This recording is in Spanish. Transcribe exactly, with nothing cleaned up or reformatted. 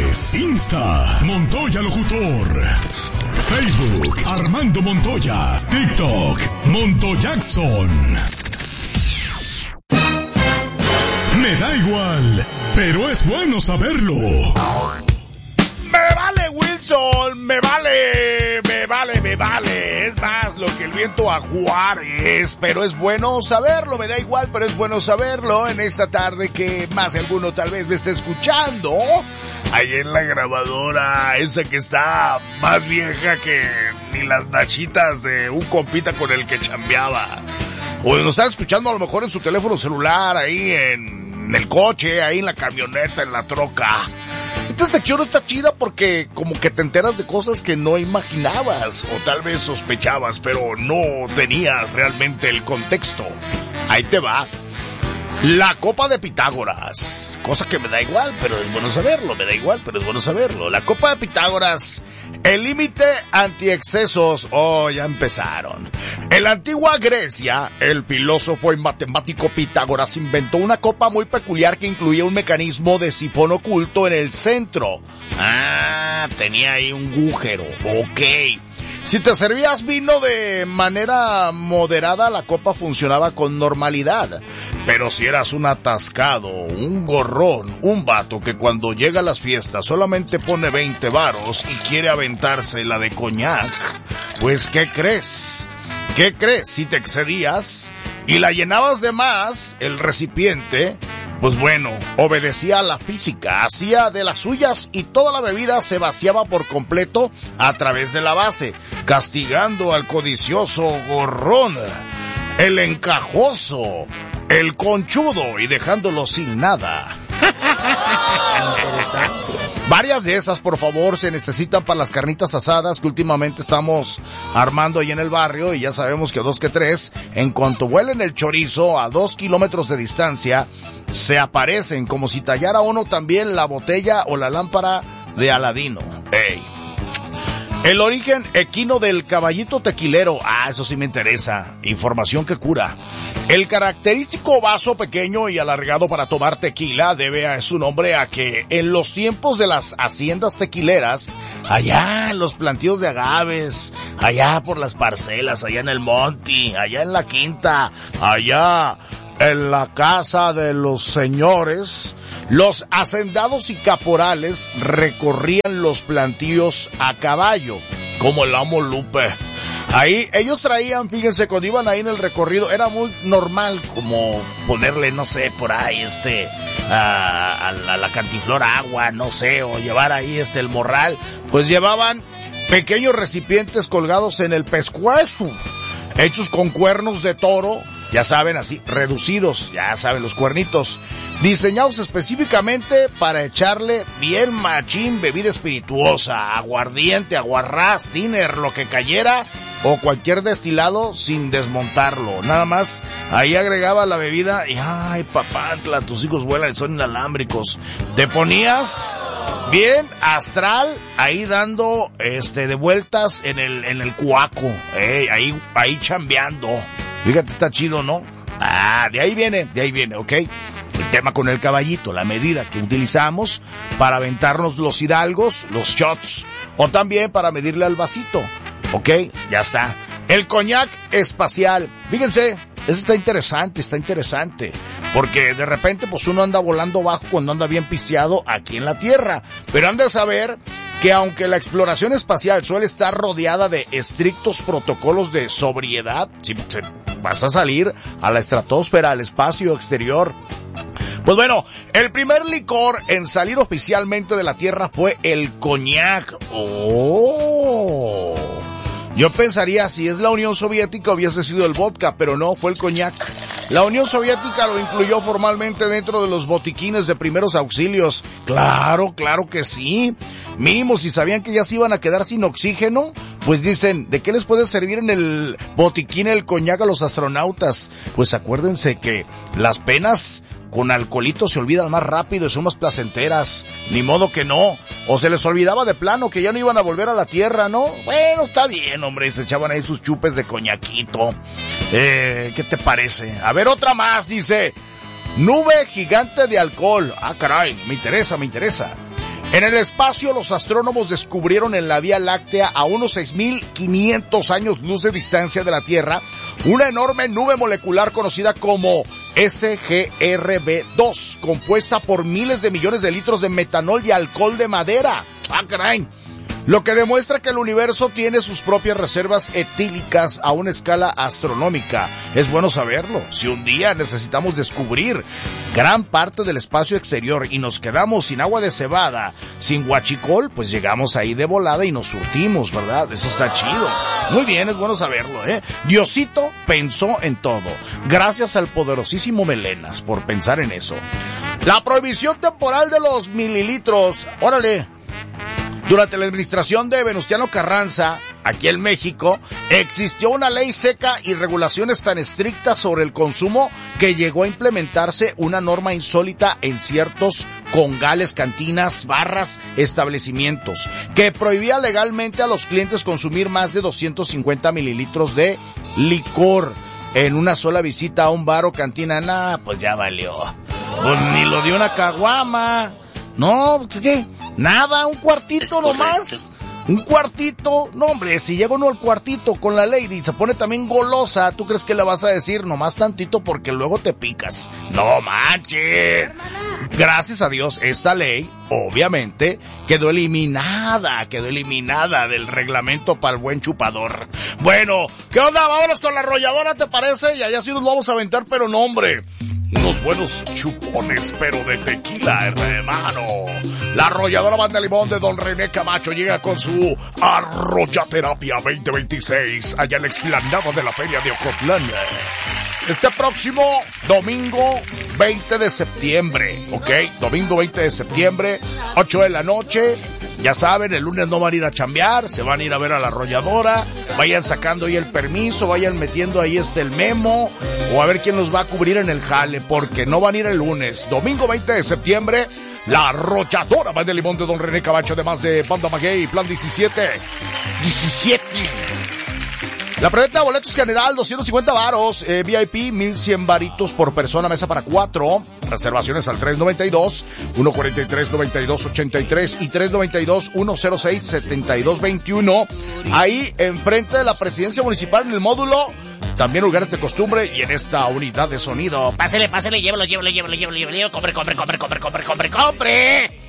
redes, Insta, Montoya Locutor. Facebook, Armando Montoya. TikTok, Montoyackson. Me da igual, pero es bueno saberlo. Me vale, Wilson, me vale, me vale, me vale. Es más lo que el viento a Juárez, pero es bueno saberlo. Me da igual, pero es bueno saberlo en esta tarde que más de alguno tal vez me esté escuchando. Ahí en la grabadora, esa que está más vieja que ni las nachitas de un compita con el que chambeaba. O lo están escuchando a lo mejor en su teléfono celular, ahí en el coche, ahí en la camioneta, en la troca. Esta sección está chida porque como que te enteras de cosas que no imaginabas o tal vez sospechabas, pero no tenías realmente el contexto. Ahí te va. La copa de Pitágoras. Cosa que me da igual, pero es bueno saberlo. Me da igual, pero es bueno saberlo. La copa de Pitágoras. El límite antiexcesos. Oh, ya empezaron. En la antigua Grecia, el filósofo y matemático Pitágoras inventó una copa muy peculiar que incluía un mecanismo de sifón oculto en el centro. Ah, tenía ahí un agujero. Ok. Si te servías vino de manera moderada, la copa funcionaba con normalidad. Pero si eras un atascado, un gorrón, un vato que cuando llega a las fiestas solamente pone veinte varos y quiere aventarse la de coñac, pues ¿qué crees? ¿Qué crees? Si te excedías y la llenabas de más, el recipiente, pues bueno, obedecía a la física, hacía de las suyas y toda la bebida se vaciaba por completo a través de la base, castigando al codicioso gorrón, el encajoso, el conchudo y dejándolo sin nada. Varias de esas, por favor, se necesitan para las carnitas asadas que últimamente estamos armando ahí en el barrio y ya sabemos que dos que tres, en cuanto huelen el chorizo a dos kilómetros de distancia, se aparecen como si tallara uno también la botella o la lámpara de Aladino. ¡Ey! El origen equino del caballito tequilero. Ah, eso sí me interesa. Información que cura. El característico vaso pequeño y alargado para tomar tequila debe a su nombre a que en los tiempos de las haciendas tequileras, allá en los plantíos de agaves, allá por las parcelas, allá en el monte, allá en la quinta, allá en la casa de los señores, los hacendados y caporales recorrían los plantíos a caballo, como el amo Lupe. Ahí, ellos traían, fíjense, cuando iban ahí en el recorrido, era muy normal como ponerle, no sé, por ahí, este, a, a, la, a la cantiflor agua, no sé, o llevar ahí, este, el morral. Pues llevaban pequeños recipientes colgados en el pescuezo, hechos con cuernos de toro, ya saben, así, reducidos, ya saben, los cuernitos, diseñados específicamente para echarle bien machín bebida espirituosa, aguardiente, aguarrás, tiner, lo que cayera, o cualquier destilado sin desmontarlo. Nada más, ahí agregaba la bebida y, ay, papantla, tus hijos vuelan y son inalámbricos. Te ponías bien astral, ahí dando, este, de vueltas en el, en el cuaco, eh, ahí, ahí chambeando. Fíjate, está chido, ¿no? Ah, de ahí viene, de ahí viene, ¿ok? El tema con el caballito, la medida que utilizamos para aventarnos los hidalgos, los shots, o también para medirle al vasito, ¿ok? Ya está. El coñac espacial. Fíjense, eso está interesante, está interesante. Porque de repente, pues uno anda volando bajo cuando anda bien pisteado aquí en la Tierra. Pero han de saber que aunque la exploración espacial suele estar rodeada de estrictos protocolos de sobriedad, si vas a salir a la estratosfera, al espacio exterior, pues bueno, el primer licor en salir oficialmente de la Tierra fue el coñac. ¡Oh! Yo pensaría, si es la Unión Soviética, hubiese sido el vodka, pero no, fue el coñac. La Unión Soviética lo incluyó formalmente dentro de los botiquines de primeros auxilios. Claro, claro que sí. Mínimo, si sabían que ya se iban a quedar sin oxígeno, pues dicen, ¿de qué les puede servir en el botiquín el coñac a los astronautas? Pues acuérdense que las penas con alcoholito se olvidan más rápido y son más placenteras. Ni modo que no. O se les olvidaba de plano que ya no iban a volver a la Tierra, ¿no? Bueno, está bien, hombre. Y se echaban ahí sus chupes de coñaquito. Eh, ¿qué te parece? A ver, otra más, dice. Nube gigante de alcohol. Ah, caray, me interesa, me interesa. En el espacio, los astrónomos descubrieron en la Vía Láctea, a unos seis mil quinientos años luz de distancia de la Tierra, una enorme nube molecular conocida como S G R B dos, compuesta por miles de millones de litros de metanol y alcohol de madera. ¡Ah, caray! Lo que demuestra que el universo tiene sus propias reservas etílicas a una escala astronómica. Es bueno saberlo. Si un día necesitamos descubrir gran parte del espacio exterior y nos quedamos sin agua de cebada, sin huachicol, pues llegamos ahí de volada y nos surtimos, ¿verdad? Eso está chido. Muy bien, es bueno saberlo, ¿eh? Diosito pensó en todo. Gracias al poderosísimo Melenas por pensar en eso. La prohibición temporal de los mililitros. Órale. Durante la administración de Venustiano Carranza, aquí en México, existió una ley seca y regulaciones tan estrictas sobre el consumo que llegó a implementarse una norma insólita en ciertos congales, cantinas, barras, establecimientos, que prohibía legalmente a los clientes consumir más de doscientos cincuenta mililitros de licor en una sola visita a un bar o cantina. Nah, pues ya valió. Pues ni lo dio una caguama. No, ¿qué? Nada, un cuartito nomás. Un cuartito. No, hombre, si llega uno al cuartito con la lady y se pone también golosa, ¿tú crees que le vas a decir nomás tantito porque luego te picas? No manches. Gracias a Dios, esta ley, obviamente, quedó eliminada, quedó eliminada del reglamento para el buen chupador. Bueno, ¿qué onda? Vámonos con la arrolladora, ¿te parece? Y allá sí nos vamos a aventar, pero no, hombre. Unos buenos chupones, pero de tequila, hermano. La arrolladora Banda Limón de Don René Camacho llega con su Arroyaterapia veinte veintiséis, allá en la explanada de la Feria de Ocotlán. Este próximo domingo veinte de septiembre, ¿ok? Domingo veinte de septiembre, ocho de la noche. Ya saben, el lunes no van a ir a chambear, se van a ir a ver a la arrolladora. Vayan sacando ahí el permiso, vayan metiendo ahí este el memo, o a ver quién los va a cubrir en el jale, porque no van a ir el lunes. Domingo veinte de septiembre, la arrolladora Banda Limón de Don René Camacho, además de Banda Maguey, Plan diecisiete. diecisiete. La preventa de boletos general, doscientos cincuenta varos, eh, V I P, mil cien varitos por persona, mesa para cuatro. Reservaciones al tres noventa y dos, uno cuarenta y tres, noventa y dos ochenta y tres y tres noventa y dos, uno cero seis, setenta y dos veintiuno. Ahí, enfrente de la presidencia municipal, en el módulo, también lugares de costumbre y en esta unidad de sonido. Pásele, pásele, llévalo, llévalo, llévalo, llévalo, llévalo, compre, compre, compre, compre, compre, compre, compre.